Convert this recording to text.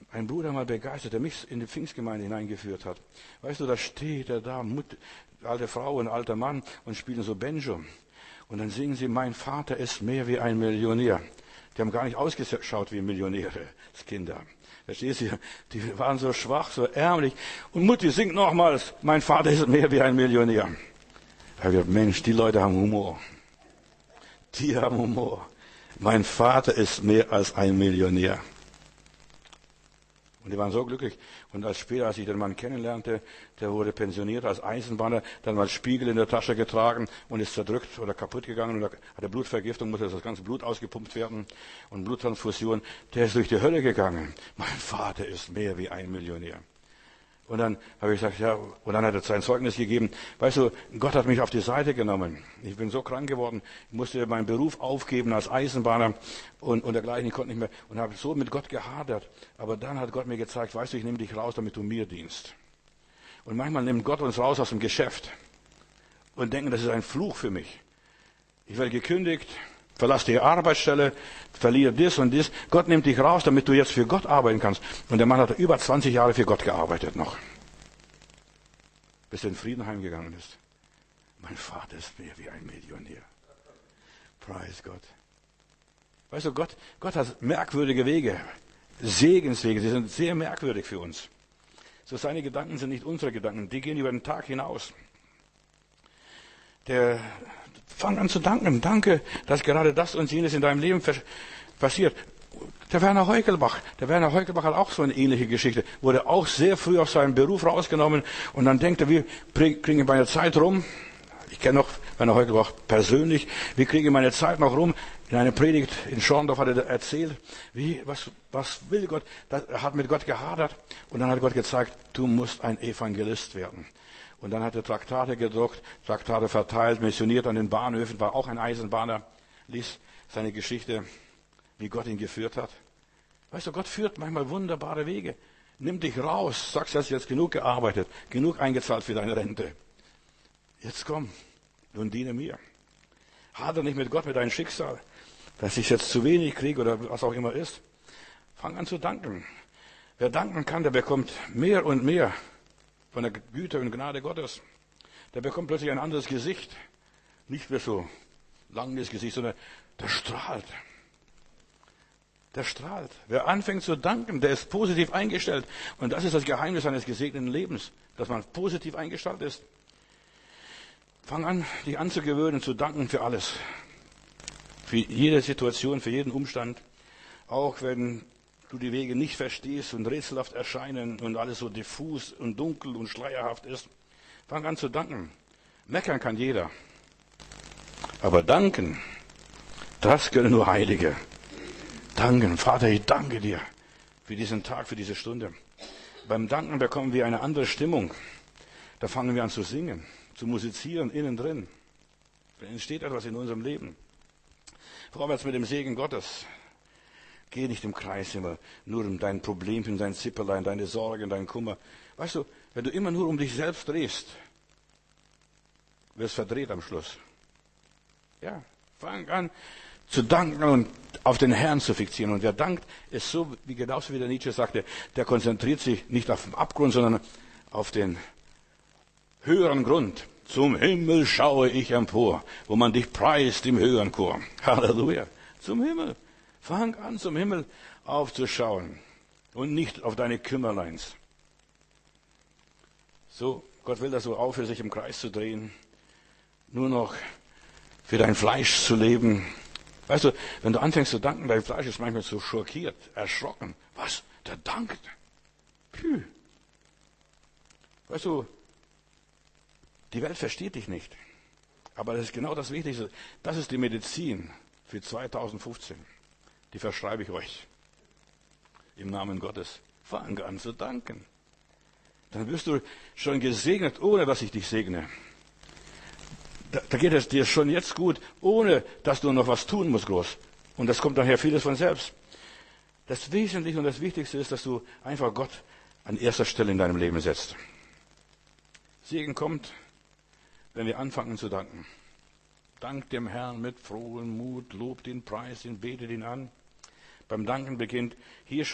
ein Bruder mal begeistert, der mich in die Pfingstgemeinde hineingeführt hat. Weißt du, da steht er da, alte Frau und alter Mann und spielen so Banjo. Und dann singen sie, mein Vater ist mehr wie ein Millionär. Die haben gar nicht ausgeschaut wie Millionäre, das Kinder. Verstehst du? Die waren so schwach, so ärmlich. Und Mutti singt nochmals, mein Vater ist mehr wie ein Millionär. Da habe ich gedacht, Mensch, die Leute haben Humor. Die haben Humor. Mein Vater ist mehr als ein Millionär. Und die waren so glücklich. Und später, als ich den Mann kennenlernte, der wurde pensioniert als Eisenbahner, dann mal Spiegel in der Tasche getragen und ist zerdrückt oder kaputt gegangen. Und da hatte Blutvergiftung, musste das ganze Blut ausgepumpt werden und Bluttransfusion. Der ist durch die Hölle gegangen. Mein Vater ist mehr wie ein Millionär. Und dann habe ich gesagt, ja, und dann hat er sein Zeugnis gegeben. Weißt du, Gott hat mich auf die Seite genommen. Ich bin so krank geworden, ich musste meinen Beruf aufgeben als Eisenbahner und dergleichen. Ich konnte nicht mehr und habe so mit Gott gehadert. Aber dann hat Gott mir gezeigt, weißt du, ich nehme dich raus, damit du mir dienst. Und manchmal nimmt Gott uns raus aus dem Geschäft und denken, das ist ein Fluch für mich. Ich werde gekündigt, verlasse die Arbeitsstelle, verliere das und das. Gott nimmt dich raus, damit du jetzt für Gott arbeiten kannst. Und der Mann hat über 20 Jahre für Gott gearbeitet noch. Bis er in Frieden heimgegangen ist. Mein Vater ist mehr wie ein Millionär. Preis Gott. Weißt du, Gott hat merkwürdige Wege. Segenswege. Sie sind sehr merkwürdig für uns. So seine Gedanken sind nicht unsere Gedanken. Die gehen über den Tag hinaus. Fang an zu danken. Danke, dass gerade das und jenes in deinem Leben passiert. Der Werner Heukelbach hat auch so eine ähnliche Geschichte. Wurde auch sehr früh aus seinem Beruf rausgenommen und dann denkt er, wie kriege ich meine Zeit rum? Ich kenne noch Werner Heukelbach persönlich. Wie kriege ich meine Zeit noch rum? In einer Predigt in Schorndorf hat er erzählt, was will Gott? Er hat mit Gott gehadert und dann hat Gott gezeigt, du musst ein Evangelist werden. Und dann hat er Traktate gedruckt, Traktate verteilt, missioniert an den Bahnhöfen, war auch ein Eisenbahner, liest seine Geschichte, wie Gott ihn geführt hat. Weißt du, Gott führt manchmal wunderbare Wege. Nimm dich raus, sagst, du hast jetzt genug gearbeitet, genug eingezahlt für deine Rente. Jetzt komm und diene mir. Hader nicht mit Gott, mit deinem Schicksal, dass ich jetzt zu wenig kriege oder was auch immer ist. Fang an zu danken. Wer danken kann, der bekommt mehr und mehr von der Güte und Gnade Gottes. Der bekommt plötzlich ein anderes Gesicht. Nicht mehr so langes Gesicht, sondern der strahlt. Der strahlt. Wer anfängt zu danken, der ist positiv eingestellt. Und das ist das Geheimnis eines gesegneten Lebens, dass man positiv eingestellt ist. Fang an, dich anzugewöhnen, zu danken für alles. Für jede Situation, für jeden Umstand. Auch wenn du die Wege nicht verstehst und rätselhaft erscheinen und alles so diffus und dunkel und schleierhaft ist. Fang an zu danken. Meckern kann jeder. Aber danken, das können nur Heilige. Danken, Vater, ich danke dir für diesen Tag, für diese Stunde. Beim Danken bekommen wir eine andere Stimmung. Da fangen wir an zu singen, zu musizieren innen drin. Da entsteht etwas in unserem Leben. Vorwärts mit dem Segen Gottes. Geh nicht im Kreis immer, nur um dein Problemchen, dein Zipperlein, deine Sorgen, dein Kummer. Weißt du, wenn du immer nur um dich selbst drehst, wirst verdreht am Schluss. Ja, fang an zu danken und auf den Herrn zu fixieren. Und wer dankt, ist so, genauso wie der Nietzsche sagte, der konzentriert sich nicht auf den Abgrund, sondern auf den höheren Grund. Zum Himmel schaue ich empor, wo man dich preist im höheren Chor. Halleluja, zum Himmel. Fang an, zum Himmel aufzuschauen und nicht auf deine Kümmerleins. So, Gott will, dass du aufhörst, sich im Kreis zu drehen, nur noch für dein Fleisch zu leben. Weißt du, wenn du anfängst zu danken, dein Fleisch ist manchmal so schockiert, erschrocken. Was? Der dankt? Puh. Weißt du, die Welt versteht dich nicht. Aber das ist genau das Wichtigste. Das ist die Medizin für 2015. Die verschreibe ich euch. Im Namen Gottes. Fang an zu danken. Dann wirst du schon gesegnet, ohne dass ich dich segne. Da geht es dir schon jetzt gut, ohne dass du noch was tun musst groß. Und das kommt daher vieles von selbst. Das Wesentliche und das Wichtigste ist, dass du einfach Gott an erster Stelle in deinem Leben setzt. Segen kommt, wenn wir anfangen zu danken. Dank dem Herrn mit frohem Mut, lobt ihn, preist ihn, betet ihn an. Beim Danken beginnt hier schon